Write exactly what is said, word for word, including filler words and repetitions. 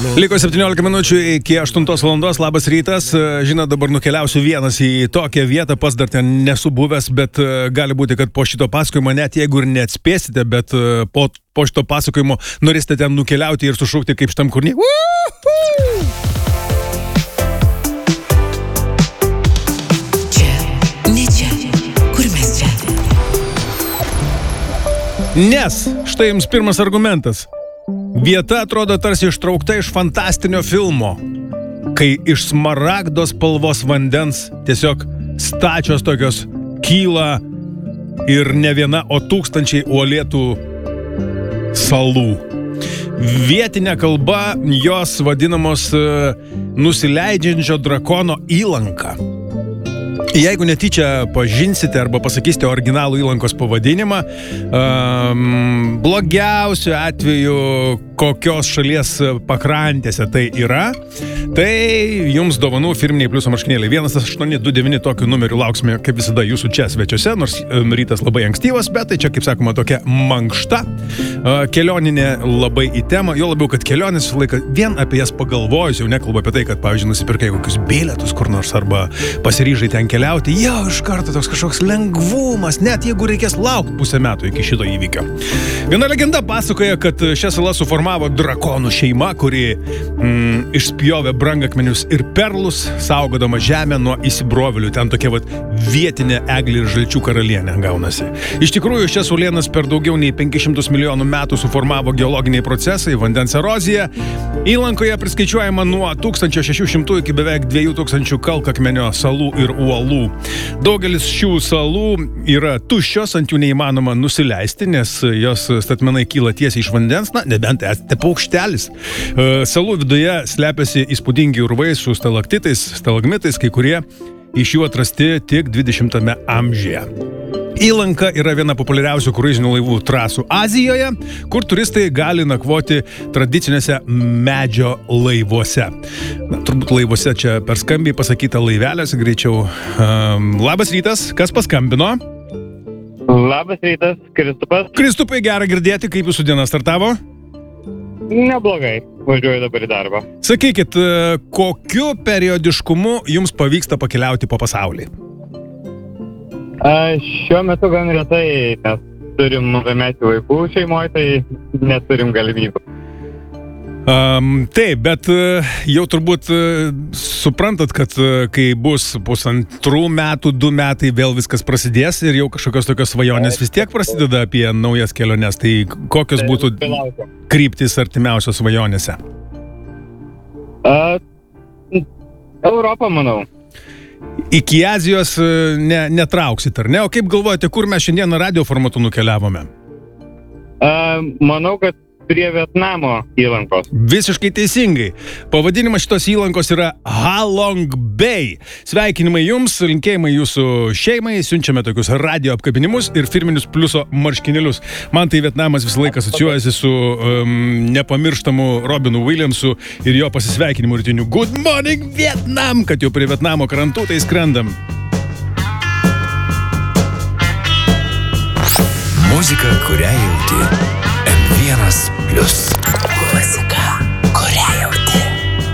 Liko septyniolika minučių iki aštuntos valandos, labas rytas. Žinot, dabar nukeliausiu vienas į tokią vietą, pas dar ten nesu buvęs, bet gali būti, kad po šito pasakojimo, net jeigu ir neatspėsite, bet po, po šito pasakojimo norėsite ten nukeliauti ir sušaukti kaip šitam kūriny. Čia, ne čia, kur mes čia? Nes, štai jums pirmas argumentas. Vieta atrodo tarsi ištraukta iš fantastinio filmo, kai iš smaragdo spalvos vandens tiesiog stačios tokios kyla ir ne viena, o tūkstančiai uolėtų salų. Vietinė kalba jos vadinamos nusileidžiančio drakono įlanka. Jeigu netyčia pažinsite arba pasakysite originalų įlankos pavadinimą, um, blogiausiu atveju kokios šalies pakrantėse tai yra, tai jums dovanų firminiai pliuso marškinėliai. vienas aštuoni du devyni tokių numerių lauksime, kaip visada, jūsų čia svečiuose, nors rytas labai ankstyvas, bet tai čia, kaip sakoma, tokia mankšta, kelioninė labai į temą, jo labiau, kad kelionės visą laiką vien apie jas pagalvojus, jau nekalbu apie tai, kad, pavyzdžiui, nusipirkai kokius bilietus kur nors arba pasiryžai ten keliauti, jau iš karto toks kažkoks lengvumas, net jeigu reikės laukti pusę metų iki šito įvykio. Viena legenda pasakoja, kad šią salą suformavo drakonų šeima, kuri mm, išspjovė brangakmenius ir perlus, saugodama žemę nuo įsibrovėlių. Ten tokia vat vietinė eglė ir žalčių karalienė gaunasi. Iš tikrųjų, šias uolienas per daugiau nei penkis šimtus milijonų metų suformavo geologiniai procesai, vandens erozija. Įlankoje priskaičiuojama nuo tūkstančio šešių šimtų iki beveik dviejų tūkstančių kalkakmenio salų ir uolų. Daugelis šių salų yra tuščios, ant jų neįmanoma nusileisti, nes jos statmenai kyla tiesiai iš vandens, na, nebent esate paukštelis. Salų viduje slepiasi įspūdingi urvai su stalaktitais, stalagmitais, kai kurie iš jų atrasti tik dvidešimtame amžiuje. Įlanka yra viena populiariausių kruizinių laivų trasų Azijoje, kur turistai gali nakvoti tradicinėse medžio laivuose. Na, turbūt laivuose čia per skambiai pasakyta laivelės, greičiau. Um, labas rytas, kas paskambino? Labas rytas, Kristupas. Kristupai, gera girdėti, kaip jūsų diena startavo? Neblogai, važiuoju dabar į darbą. Sakykit, kokiu periodiškumu jums pavyksta pakeliauti po pasaulį? A, šiuo metu gan retai, nes turim mažamečių vaikų šeimoje, tai neturim galimybių. Um, taip, bet uh, jau turbūt uh, suprantat, kad uh, kai bus pusantrų metų, du metai vėl viskas prasidės ir jau kažkokios tokios svajonės vis tiek prasideda apie naujas keliones. Tai kokios būtų kryptis artimiausios svajonėse? Uh, Europą, manau. Iki Azijos uh, ne, netrauksit, ar ne? O kaip galvojate, kur mes šiandieną radio formatu nukeliavome? Uh, manau, kad prie Vietnamo įlankos. Visiškai teisingai. Pavadinimas šitos įlankos yra Halong Bay. Sveikinimai jums, linkėjimai jūsų šeimai, siunčiame tokius radio apkabinimus ir firminius pliuso marškinėlius. Man tai Vietnamas visą laiką asociuojasi su um, nepamirštamu Robinu Williamsu ir jo pasisveikinimu rytiniu Good morning Vietnam, kad jau prie Vietnamo krantų tai skrendam. Muzika, kurią jauti. M vienas plius.